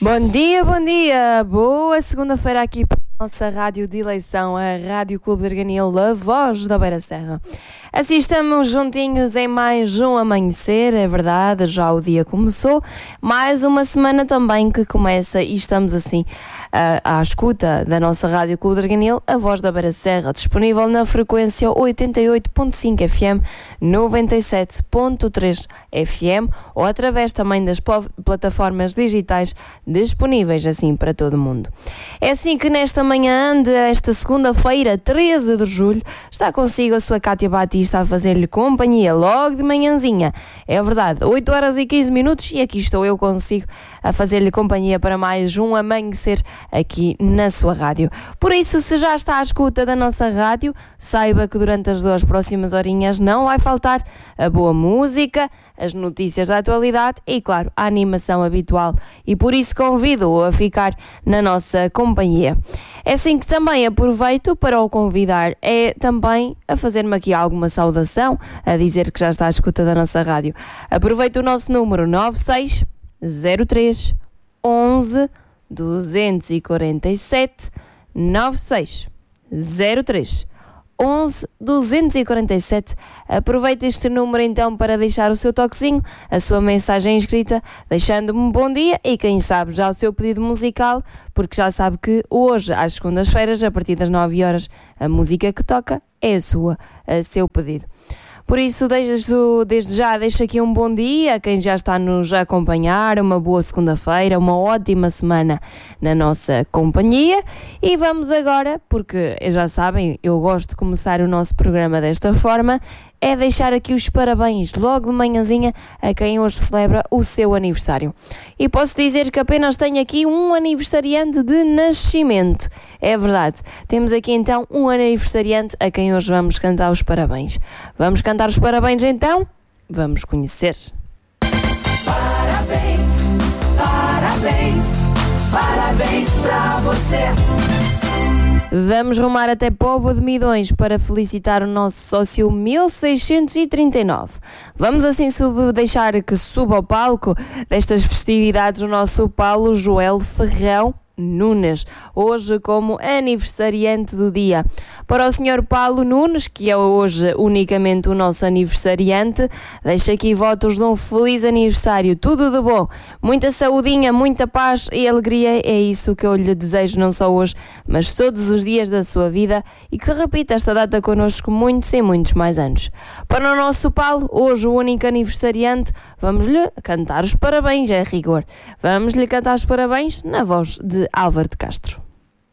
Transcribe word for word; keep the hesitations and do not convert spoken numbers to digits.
Bom dia, bom dia! Boa segunda-feira aqui para a nossa rádio de eleição, a Rádio Clube de Arganil, a voz da Beira Serra. Assim estamos juntinhos em mais um amanhecer, é verdade, já o dia começou, mais uma semana também que começa e estamos assim à, à escuta da nossa Rádio Clube de Arganil, a voz da Beira Serra, disponível na frequência oitenta e oito ponto cinco F M, noventa e sete ponto três F M ou através também das pl- plataformas digitais disponíveis assim para todo mundo. É assim que nesta manhã desta segunda-feira, treze de julho, está consigo a sua Cátia Batista a fazer-lhe companhia logo de manhãzinha. É verdade, oito horas e quinze minutos e aqui estou eu consigo a fazer-lhe companhia para mais um amanhecer aqui na sua rádio. Por isso, se já está à escuta da nossa rádio, saiba que durante as duas próximas horinhas não vai faltar a boa música, as notícias da atualidade e, claro, a animação habitual. E por isso convido-o a ficar na nossa companhia. É assim que também aproveito para o convidar, é também a fazer-me aqui alguma saudação, a dizer que já está à escuta da nossa rádio. Aproveito o nosso número nove seis zero três onze duzentos e quarenta e sete nove seis zero três onze duzentos e quarenta e sete. Aproveite este número então para deixar o seu toquezinho, a sua mensagem escrita, deixando-me um bom dia e quem sabe já o seu pedido musical, porque já sabe que hoje, às segundas-feiras, a partir das nove horas, a música que toca é a sua, a seu pedido. Por isso, desde, desde já, deixo aqui um bom dia a quem já está nos a acompanhar, uma boa segunda-feira, uma ótima semana na nossa companhia. E vamos agora, porque já sabem, eu gosto de começar o nosso programa desta forma, é deixar aqui os parabéns logo de manhãzinha a quem hoje celebra o seu aniversário. E posso dizer que apenas tenho aqui um aniversariante de nascimento. É verdade. Temos aqui então um aniversariante a quem hoje vamos cantar os parabéns. Vamos cantar os parabéns então? Vamos conhecer. Parabéns, parabéns, parabéns pra você. Vamos rumar até Póvoa de Midões para felicitar o nosso sócio mil seiscentos e trinta e nove. Vamos assim sub- deixar que suba ao palco destas festividades o nosso Paulo Joel Ferrão Nunes, hoje como aniversariante do dia. Para o senhor Paulo Nunes, que é hoje unicamente o nosso aniversariante, deixo aqui votos de um feliz aniversário, tudo de bom, muita saudinha, muita paz e alegria, é isso que eu lhe desejo não só hoje, mas todos os dias da sua vida e que repita esta data connosco muitos e muitos mais anos. Para o nosso Paulo, hoje o único aniversariante, vamos-lhe cantar os parabéns, é rigor. Vamos-lhe cantar os parabéns na voz de Álvaro de Castro.